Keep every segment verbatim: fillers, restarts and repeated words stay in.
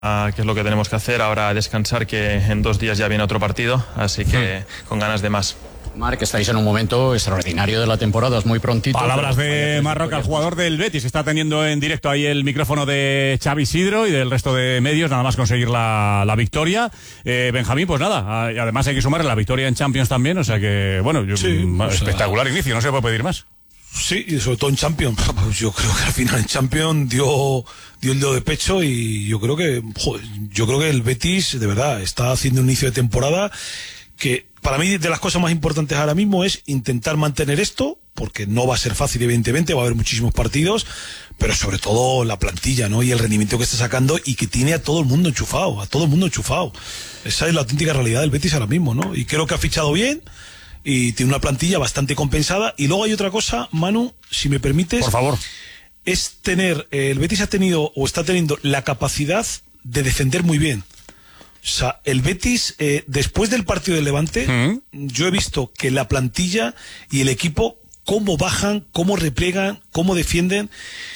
que es lo que tenemos que hacer, ahora descansar, que en dos días ya viene otro partido, así que sí, con ganas de más. Marc, estáis en un momento extraordinario de la temporada, es muy prontito. Palabras de Marroca, el jugador del Betis. Está teniendo en directo ahí el micrófono de Xavi Isidro y del resto de medios, nada más conseguir la, la victoria. Eh, Benjamín, pues nada, y además hay que sumarle la victoria en Champions también, o sea que, bueno, yo, sí, espectacular o sea, inicio, no se puede pedir más. Sí, y sobre todo en Champions. Yo creo que al final en Champions dio, dio el dedo de pecho y yo creo que, joder, yo creo que el Betis, de verdad, está haciendo un inicio de temporada que, para mí, de las cosas más importantes ahora mismo es intentar mantener esto, porque no va a ser fácil, evidentemente, va a haber muchísimos partidos, pero sobre todo la plantilla, ¿no? Y el rendimiento que está sacando y que tiene a todo el mundo enchufado, a todo el mundo enchufado. Esa es la auténtica realidad del Betis ahora mismo, ¿no? Y creo que ha fichado bien y tiene una plantilla bastante compensada. Y luego hay otra cosa, Manu, si me permites. Por favor. Es tener, eh, el Betis ha tenido o está teniendo la capacidad de defender muy bien. O sea, el Betis, eh, después del partido del Levante, ¿Mm? yo he visto que la plantilla y el equipo, cómo bajan, cómo repliegan, cómo defienden,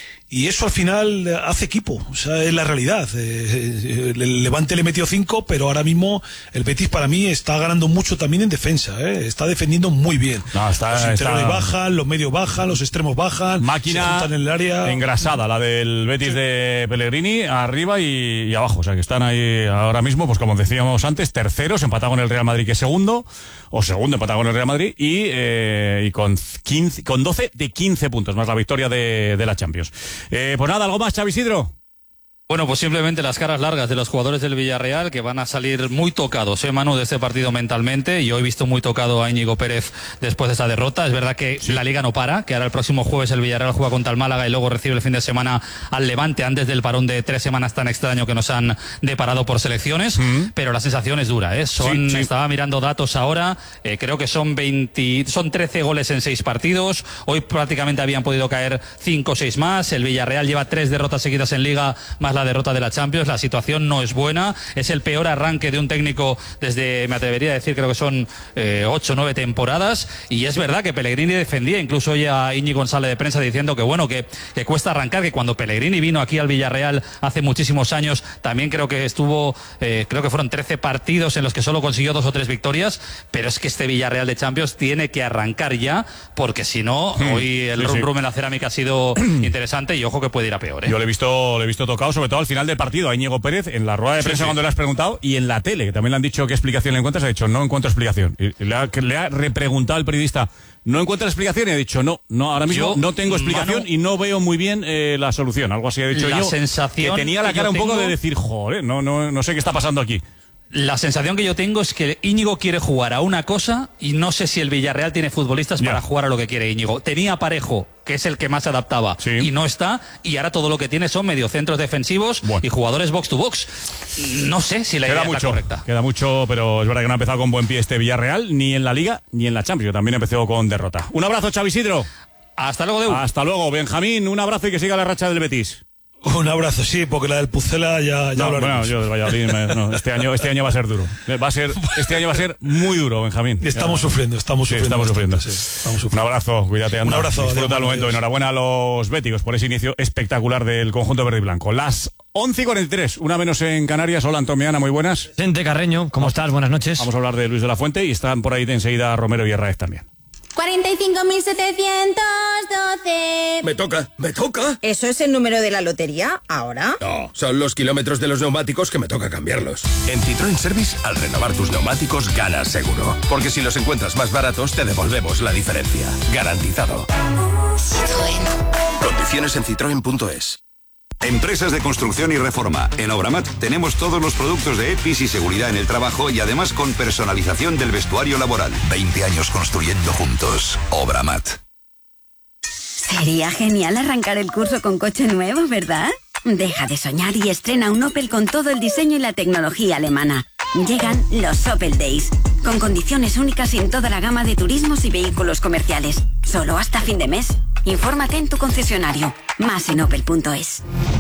y eso al final hace equipo. O sea, es la realidad. Eh, el Levante le metió cinco, pero ahora mismo el Betis para mí está ganando mucho también en defensa. ¿eh? Está defendiendo muy bien. No, está, los interiores está... bajan, los medios bajan, los extremos bajan. Máquina se en el área. engrasada, la del Betis sí. de Pellegrini, arriba y, y abajo. O sea, que están ahí ahora mismo, pues como decíamos antes, terceros, empatado con el Real Madrid, que es segundo, o segundo empatado con el Real Madrid, y, eh, y con, quince, con doce de quince puntos, más la victoria de, de la Champions. Eh, pues nada, ¿algo más, Xavi Isidro? Bueno, pues simplemente las caras largas de los jugadores del Villarreal, que van a salir muy tocados, ¿eh, Manu, de este partido mentalmente? Yo he visto muy tocado a Íñigo Pérez después de esta derrota. Es verdad que sí. la Liga no para, que ahora el próximo jueves el Villarreal juega contra el Málaga y luego recibe el fin de semana al Levante, antes del parón de tres semanas tan extraño que nos han deparado por selecciones. Mm. Pero la sensación es dura, ¿eh? Son, sí, sí. Estaba mirando datos ahora, eh, creo que son veinte, son trece goles en seis partidos. Hoy prácticamente habían podido caer cinco o seis más. El Villarreal lleva tres derrotas seguidas en Liga, más la derrota de la Champions. La situación no es buena, es el peor arranque de un técnico desde, me atrevería a decir, creo que son eh, ocho o nueve temporadas, y es verdad que Pellegrini defendía, incluso hoy a Íñigo en sala de prensa diciendo que bueno, que, que cuesta arrancar, que cuando Pellegrini vino aquí al Villarreal hace muchísimos años, también creo que estuvo, eh, creo que fueron trece partidos en los que solo consiguió dos o tres victorias, pero es que este Villarreal de Champions tiene que arrancar ya, porque si no, hmm, hoy el sí, rum rum sí. en la cerámica ha sido interesante, y ojo que puede ir a peor, ¿eh? Yo le he visto, le he visto tocado, sobre todo al final del partido, a Íñigo Pérez, en la rueda de prensa sí, sí. cuando le has preguntado, y en la tele, que también le han dicho qué explicación le encuentras, ha dicho, no encuentro explicación. Y le ha, le ha repreguntado el periodista, ¿no encuentra explicación? Y ha dicho, no, no, ahora mismo yo, no tengo explicación, Manu, y no veo muy bien eh, la solución. Algo así ha dicho la yo, sensación que tenía la cara un poco tengo... de decir, joder, no, no, no sé qué está pasando aquí. La sensación que yo tengo es que Íñigo quiere jugar a una cosa y no sé si el Villarreal tiene futbolistas yeah. para jugar a lo que quiere Íñigo. Tenía Parejo, que es el que más se adaptaba, sí. y no está, y ahora todo lo que tiene son mediocentros defensivos bueno. y jugadores box to box. No sé si la queda idea mucho, es la correcta. Queda mucho, pero es verdad que no ha empezado con buen pie este Villarreal, ni en la Liga, ni en la Champions. También empezó con derrota. Un abrazo, Xavi Isidro. Hasta luego, Deu. Hasta luego, Benjamín. Un abrazo y que siga la racha del Betis. Un abrazo, sí, porque la del Pucela ya, ya no, hablaremos. Bueno, yo del Valladolid, me, no, este año, este año va a ser duro. Va a ser, este año va a ser muy duro, Benjamín. Estamos ya. sufriendo, estamos sí, sufriendo. Estamos sufriendo. Sí, estamos sufriendo. Un abrazo, cuídate, anda. Un abrazo. Disfruta el momento. Adiós. Enhorabuena a los béticos por ese inicio espectacular del conjunto verde y blanco. Las once y cuarenta y tres, una menos en Canarias. Hola, Antomiana, muy buenas. Vicente Carreño, ¿cómo estás? Buenas noches. Vamos a hablar de Luis de la Fuente y están por ahí de enseguida Romero y Herráez también. cuarenta y cinco mil setecientos doce. Me toca, me toca. ¿Eso es el número de la lotería ahora? No, son los kilómetros de los neumáticos que me toca cambiarlos. En Citroën Service, al renovar tus neumáticos, ganas seguro. Porque si los encuentras más baratos, te devolvemos la diferencia. Garantizado. Citroën. Condiciones en citroen punto es. Empresas de construcción y reforma. En Obramat tenemos todos los productos de EPIs y seguridad en el trabajo y además con personalización del vestuario laboral. veinte años construyendo juntos. Obramat. Sería genial arrancar el curso con coche nuevo, ¿verdad? Deja de soñar y estrena un Opel con todo el diseño y la tecnología alemana. Llegan los Opel Days, con condiciones únicas en toda la gama de turismos y vehículos comerciales. Solo hasta fin de mes. Infórmate en tu concesionario. Más en opel punto es.